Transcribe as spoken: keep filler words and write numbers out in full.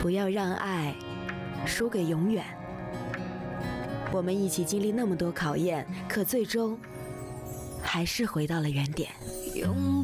不要让爱输给永远。我们一起经历那么多考验，可最终还是回到了原点。 拥